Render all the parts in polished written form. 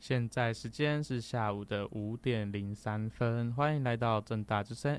现在时间是下午的5:03，欢迎来到政大之声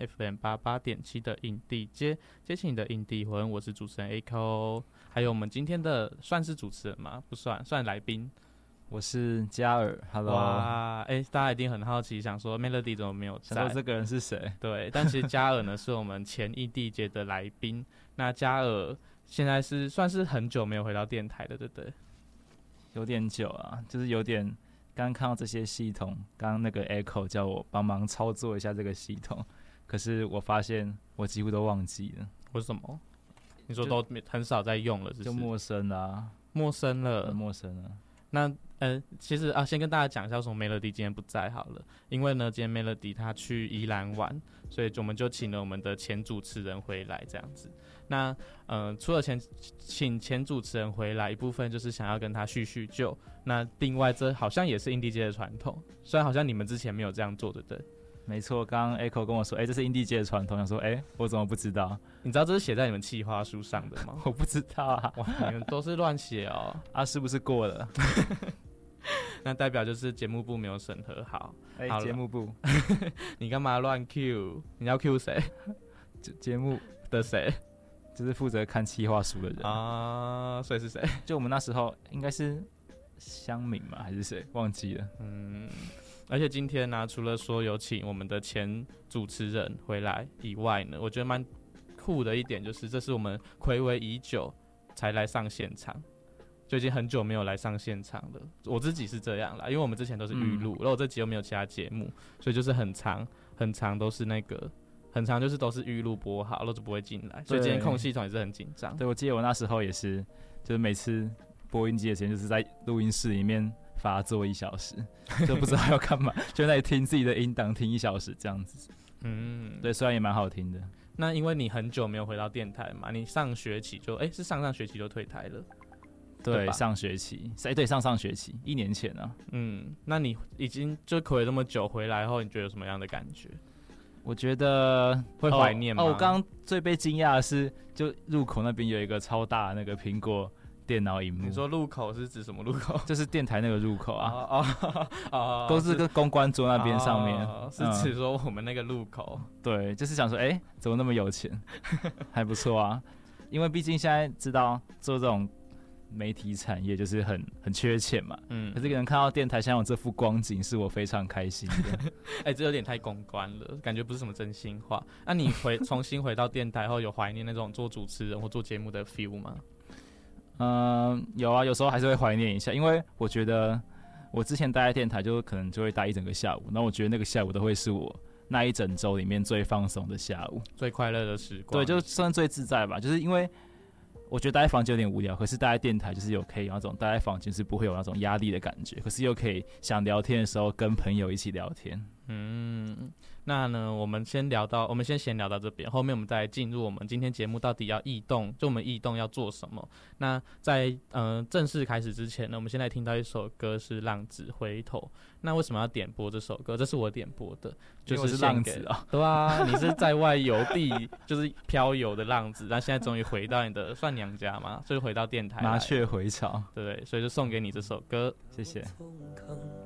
FM88.7 的印地街，接起你的印地魂，我是主持人 Echo， 还有我们今天的算是主持人吗？不算，算来宾。 我是嘉尔 ，Hello。 哇，大家一定很好奇，想说 Melody 怎么没有在？ 想说这个人是谁？ 对，但其实嘉尔呢是我们前印地街的来宾。那嘉尔现在是算是很久没有回到电台的，对不对？ 有点久啊，就是有点。刚看到这些系统，刚刚那个 Echo 叫我帮忙操作一下这个系统，可是我发现我几乎都忘记了。 为什么？你说都很少在用了是不是？ 就陌生啦、啊， 陌生了， 陌生了。 那其实啊，先跟大家讲一下，为什么 Melody 今天不在好了。因为呢，今天 Melody 她去宜兰玩，所以我们就请了我们的前主持人回来这样子。那除了请前主持人回来，一部分就是想要跟他叙叙旧。那另外这好像也是印地街的传统，虽然好像你们之前没有这样做，对不对？ 没错，刚刚 Echo 跟我说，这是印地街的传统，想说，我怎么不知道？ 你知道这是写在你们企划书上的吗？ 我不知道啊， 哇，你们都是乱写哦。 啊，是不是过了？ 那代表就是节目部没有审核好。 节目部， 你干嘛乱 Q？ 你要 Q 谁？ 节目的谁？ 就是负责看企划书的人啊。所以是谁？ 就我们那时候应该是乡民嘛，还是谁？忘记了。 而且今天呢、除了说有请我们的前主持人回来以外呢，我觉得蛮酷的一点就是，这是我们睽违已久才来上现场，就已经很久没有来上现场了。我自己是这样啦，因为我们之前都是预录，然后我这集又没有其他节目，所以就是很长都是那个。很长就是都是预录播好，然后就不会进来，所以今天控系统也是很紧张。 对，我记得我那时候也是，就是每次播音机的时间就是在录音室里面发作1小时，就不知道要干嘛，就在听自己的音档听1小时这样子。对，虽然也蛮好听的。 那因为你很久没有回到电台嘛，你上学期就是上学期就退台了。 对，上学期，对，上学期1年前啊。 那你已经就睽违那么久回来后，你觉得有什么样的感觉？ 我觉得会怀念吗？ 我刚刚最被惊讶的是，就入口那边有一个超大的那个苹果电脑萤幕。 你说入口是指什么入口？ 就是电台那个入口啊。都是跟公关桌那边上面。 是指说我们那个入口。 对，就是想说，怎么那么有钱？还不错啊，因为毕竟现在知道做这种媒体产业就是很缺钱嘛，可是能看到电台现在有这副光景，是我非常开心的。 这有点太公关了，感觉不是什么真心话。那你重新回到电台后，有怀念那种做主持人或做节目的 feel 吗？ 有啊，有时候还是会怀念一下，因为我觉得我之前待在电台，就可能就会待一整个下午，然后我觉得那个下午都会是我那一整周里面最放松的下午， 最快乐的时光。 对，就算最自在吧，就是因为。我觉得待在房间有点无聊，可是待在电台就是可以有那种待在房间是不会有那种压力的感觉，可是又可以想聊天的时候跟朋友一起聊天。 那呢，我们先闲聊到这边，后面我们再进入我们今天节目到底要异动，就我们异动要做什么。那在正式开始之前呢，我们现在听到一首歌是《浪子回头》。那为什么要点播这首歌？这是我点播的，就是浪子啊。 对啊，你是在外游地，就是漂游的浪子，那现在终于回到你的算娘家嘛，就是回到电台， 麻雀回巢， 对不对？所以就送给你这首歌， 谢谢。